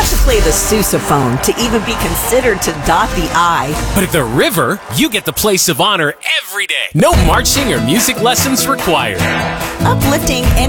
to play the sousaphone to even be considered to dot the I. But at the river, you get the place of honor every day. No marching or music lessons required. Uplifting